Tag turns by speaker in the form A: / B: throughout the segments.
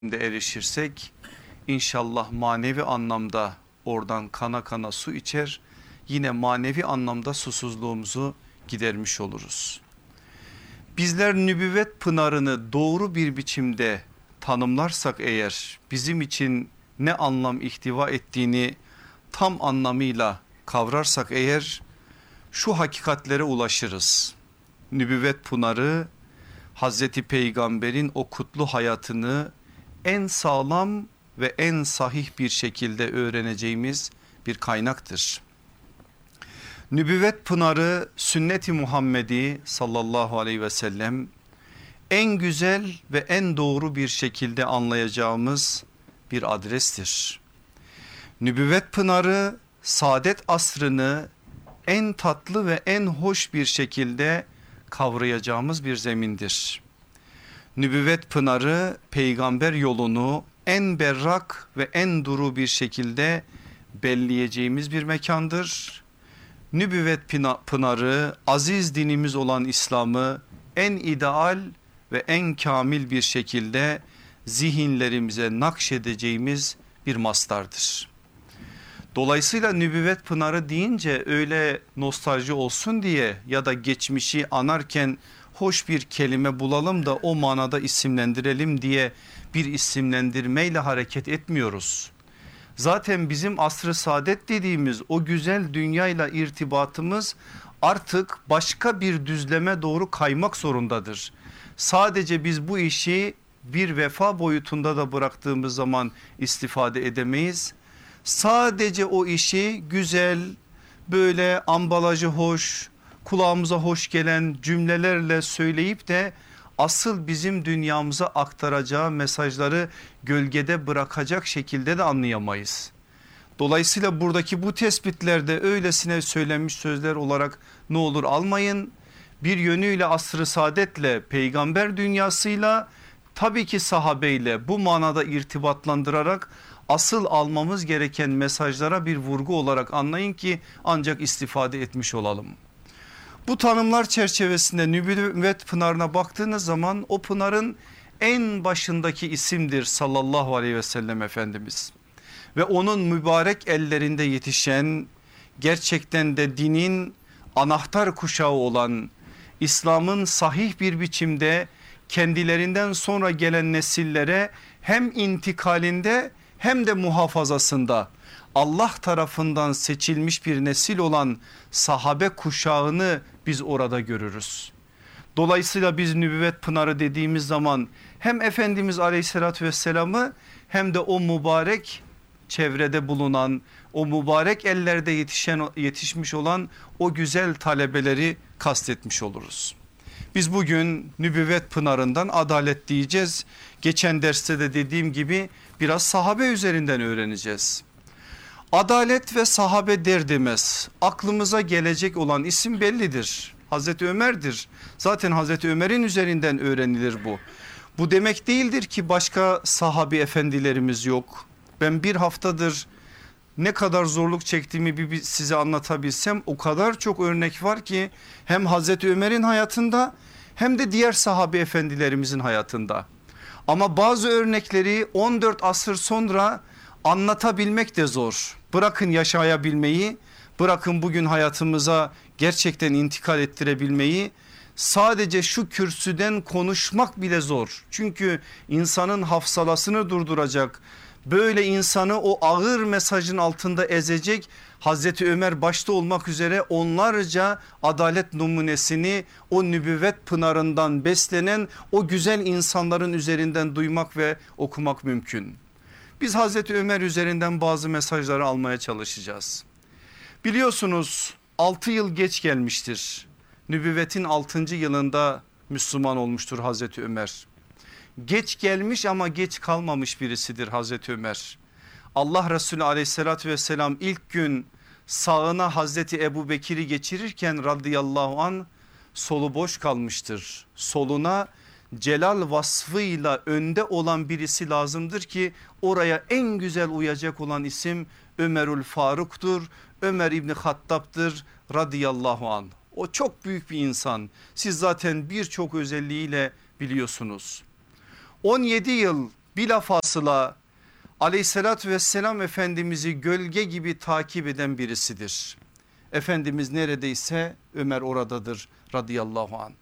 A: de erişirsek inşallah manevi anlamda oradan kana kana su içer, yine manevi anlamda susuzluğumuzu gidermiş oluruz. Bizler nübüvvet pınarını doğru bir biçimde tanımlarsak eğer, bizim için ne anlam ihtiva ettiğini tam anlamıyla kavrarsak eğer, şu hakikatlere ulaşırız. Nübüvvet pınarı Hazreti Peygamber'in o kutlu hayatını en sağlam ve en sahih bir şekilde öğreneceğimiz bir kaynaktır. Nübüvvet pınarı sünnet-i Muhammedi sallallahu aleyhi ve sellem en güzel ve en doğru bir şekilde anlayacağımız bir adrestir. Nübüvvet pınarı saadet asrını en tatlı ve en hoş bir şekilde kavrayacağımız bir zemindir. Nübüvvet pınarı peygamber yolunu en berrak ve en duru bir şekilde belleyeceğimiz bir mekandır. Nübüvvet pınarı aziz dinimiz olan İslam'ı en ideal ve en kamil bir şekilde zihinlerimize nakşedeceğimiz bir mastardır. Dolayısıyla nübüvvet pınarı deyince öyle nostalji olsun diye ya da geçmişi anarken hoş bir kelime bulalım da o manada isimlendirelim diye bir isimlendirmeyle hareket etmiyoruz. Zaten bizim asr-ı saadet dediğimiz o güzel dünyayla irtibatımız artık başka bir düzleme doğru kaymak zorundadır. Sadece biz bu işi bir vefa boyutunda da bıraktığımız zaman istifade edemeyiz. Sadece o işi güzel, böyle ambalajı hoş, kulağımıza hoş gelen cümlelerle söyleyip de asıl bizim dünyamıza aktaracağı mesajları gölgede bırakacak şekilde de anlayamayız. Dolayısıyla buradaki bu tespitlerde öylesine söylenmiş sözler olarak ne olur almayın. Bir yönüyle asr-ı saadetle, peygamber dünyasıyla, tabii ki sahabeyle bu manada irtibatlandırarak asıl almamız gereken mesajlara bir vurgu olarak anlayın ki ancak istifade etmiş olalım. Bu tanımlar çerçevesinde nübüvvet pınarına baktığınız zaman o pınarın en başındaki isimdir sallallahu aleyhi ve sellem Efendimiz. Ve onun mübarek ellerinde yetişen, gerçekten de dinin anahtar kuşağı olan, İslam'ın sahih bir biçimde kendilerinden sonra gelen nesillere hem intikalinde hem de muhafazasında Allah tarafından seçilmiş bir nesil olan sahabe kuşağını biz orada görürüz. Dolayısıyla biz nübüvvet pınarı dediğimiz zaman hem Efendimiz Aleyhisselatü Vesselam'ı hem de o mübarek çevrede bulunan, o mübarek ellerde yetişmiş olan o güzel talebeleri kastetmiş oluruz. Biz bugün nübüvvet pınarından adalet diyeceğiz. Geçen derste de dediğim gibi biraz sahabe üzerinden öğreneceğiz. Adalet ve sahabe der demez aklımıza gelecek olan isim bellidir. Hazreti Ömer'dir. Zaten Hazreti Ömer'in üzerinden öğrenilir bu. Bu demek değildir ki başka sahabi efendilerimiz yok. Ben bir haftadır ne kadar zorluk çektiğimi bir size anlatabilsem o kadar çok örnek var ki hem Hazreti Ömer'in hayatında hem de diğer sahabi efendilerimizin hayatında. Ama bazı örnekleri 14 asır sonra anlatabilmek de zor. Bırakın yaşayabilmeyi, bırakın bugün hayatımıza gerçekten intikal ettirebilmeyi, sadece şu kürsüden konuşmak bile zor. Çünkü insanın hafsalasını durduracak, böyle insanı o ağır mesajın altında ezecek Hazreti Ömer başta olmak üzere onlarca adalet numunesini o nübüvvet pınarından beslenen o güzel insanların üzerinden duymak ve okumak mümkün. Biz Hazreti Ömer üzerinden bazı mesajları almaya çalışacağız. Biliyorsunuz 6 yıl geç gelmiştir. Nübüvvetin 6. yılında Müslüman olmuştur Hazreti Ömer. Geç gelmiş ama geç kalmamış birisidir Hazreti Ömer. Allah Resulü aleyhissalatü vesselam ilk gün sağına Hazreti Ebu Bekir'i geçirirken radıyallahu an solu boş kalmıştır. Soluna celal vasfıyla önde olan birisi lazımdır ki oraya en güzel uyacak olan isim Ömerül Faruk'tur. Ömer İbni Hattab'dır radıyallahu an. O çok büyük bir insan. Siz zaten birçok özelliğiyle biliyorsunuz. 17 yıl bilafasıla Aleyhissalatü vesselam Efendimiz'i gölge gibi takip eden birisidir. Efendimiz neredeyse Ömer oradadır radıyallahu anh.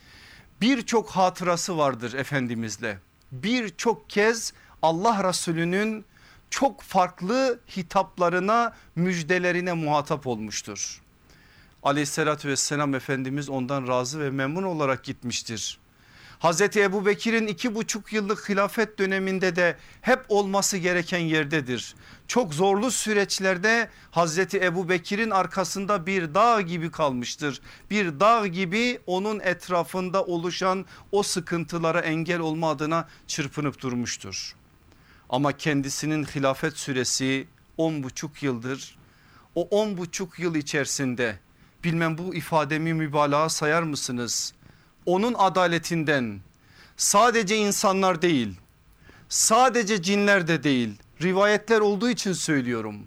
A: Birçok hatırası vardır Efendimizle. Birçok kez Allah Resulü'nün çok farklı hitaplarına, müjdelerine muhatap olmuştur. Aleyhissalatü vesselam Efendimiz ondan razı ve memnun olarak gitmiştir. Hazreti Ebubekir'in 2,5 yıllık hilafet döneminde de hep olması gereken yerdedir. Çok zorlu süreçlerde Hazreti Ebubekir'in arkasında bir dağ gibi kalmıştır. Bir dağ gibi onun etrafında oluşan o sıkıntılara engel olma adına çırpınıp durmuştur. Ama kendisinin hilafet süresi 10,5 yıldır. O 10,5 yıl içerisinde, bilmem bu ifademi mübalağa sayar mısınız? Onun adaletinden sadece insanlar değil, sadece cinler de değil, rivayetler olduğu için söylüyorum.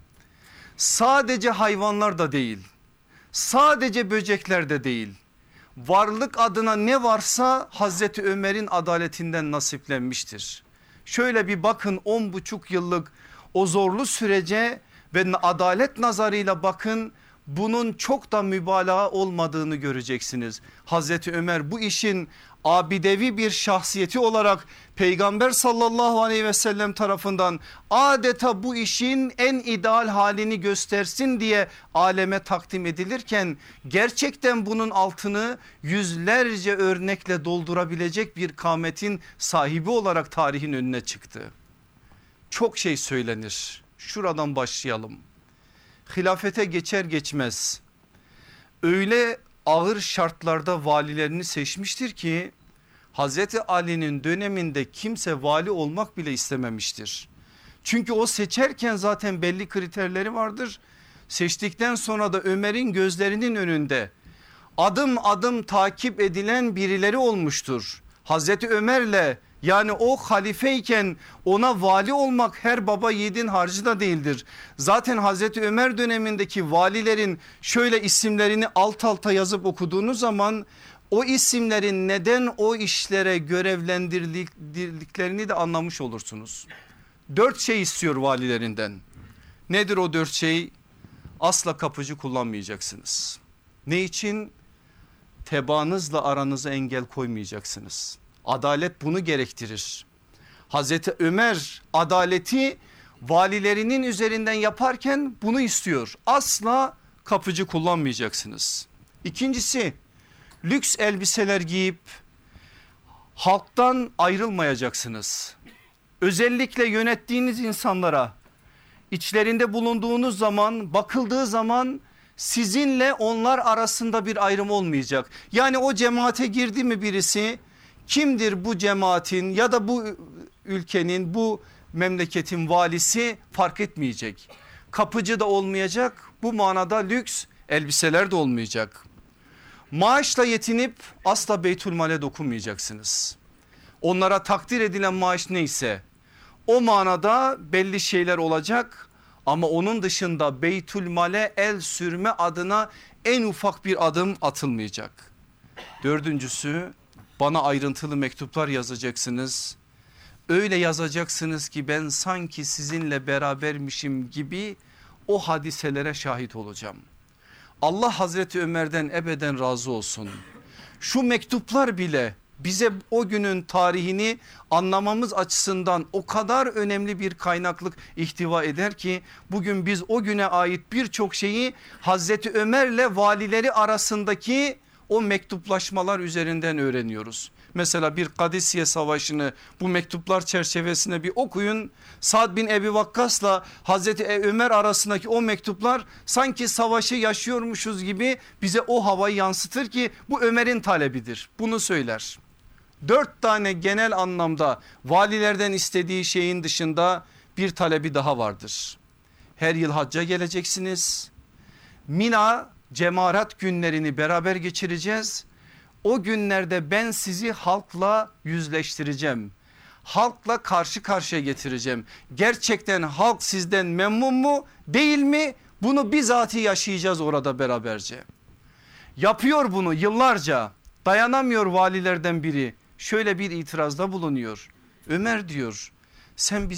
A: Sadece hayvanlar da değil, sadece böcekler de değil. Varlık adına ne varsa Hazreti Ömer'in adaletinden nasiplenmiştir. Şöyle bir bakın 10,5 yıllık o zorlu sürece ve adalet nazarıyla bakın, bunun çok da mübalağa olmadığını göreceksiniz. Hazreti Ömer bu işin abidevi bir şahsiyeti olarak Peygamber sallallahu aleyhi ve sellem tarafından adeta bu işin en ideal halini göstersin diye aleme takdim edilirken, gerçekten bunun altını yüzlerce örnekle doldurabilecek bir kâmetin sahibi olarak tarihin önüne çıktı. Çok şey söylenir. Şuradan başlayalım. Hilafete geçer geçmez öyle ağır şartlarda valilerini seçmiştir ki Hazreti Ali'nin döneminde kimse vali olmak bile istememiştir. Çünkü o seçerken zaten belli kriterleri vardır. Seçtikten sonra da Ömer'in gözlerinin önünde adım adım takip edilen birileri olmuştur. Hazreti Ömer'le, yani o halifeyken ona vali olmak her baba yiğidin harcı da değildir. Zaten Hazreti Ömer dönemindeki valilerin şöyle isimlerini alt alta yazıp okuduğunuz zaman o isimlerin neden o işlere görevlendirildiklerini de anlamış olursunuz. 4 şey istiyor valilerinden. Nedir o 4 şey? Asla kapıcı kullanmayacaksınız. Ne için? Tebaanızla aranıza engel koymayacaksınız. Adalet bunu gerektirir. Hazreti Ömer adaleti valilerinin üzerinden yaparken bunu istiyor. Asla kapıcı kullanmayacaksınız. İkincisi, lüks elbiseler giyip halktan ayrılmayacaksınız. Özellikle yönettiğiniz insanlara içlerinde bulunduğunuz zaman, bakıldığı zaman sizinle onlar arasında bir ayrım olmayacak. Yani o cemaate girdi mi birisi, kimdir bu cemaatin ya da bu ülkenin, bu memleketin valisi fark etmeyecek. Kapıcı da olmayacak, bu manada lüks elbiseler de olmayacak. Maaşla yetinip asla Beytülmal'e dokunmayacaksınız. Onlara takdir edilen maaş neyse o manada belli şeyler olacak ama onun dışında Beytülmal'e el sürme adına en ufak bir adım atılmayacak. Dördüncüsü, bana ayrıntılı mektuplar yazacaksınız. Öyle yazacaksınız ki ben sanki sizinle berabermişim gibi o hadiselere şahit olacağım. Allah Hazreti Ömer'den ebeden razı olsun. Şu mektuplar bile bize o günün tarihini anlamamız açısından o kadar önemli bir kaynaklık ihtiva eder ki bugün biz o güne ait birçok şeyi Hazreti Ömer'le valileri arasındaki o mektuplaşmalar üzerinden öğreniyoruz. Mesela bir Kadisiye Savaşı'nı bu mektuplar çerçevesinde bir okuyun. Sa'd bin Ebi Vakkas'la Hazreti Ömer arasındaki o mektuplar sanki savaşı yaşıyormuşuz gibi bize o havayı yansıtır ki bu Ömer'in talebidir. Bunu söyler. 4 tane genel anlamda valilerden istediği şeyin dışında bir talebi daha vardır. Her yıl hacca geleceksiniz. Mina cemarat günlerini beraber geçireceğiz. O günlerde ben sizi halkla yüzleştireceğim. Halkla karşı karşıya getireceğim. Gerçekten halk sizden memnun mu değil mi? Bunu bizatihi yaşayacağız orada beraberce. Yapıyor bunu yıllarca, dayanamıyor valilerden biri. Şöyle bir itirazda bulunuyor. Ömer diyor, sen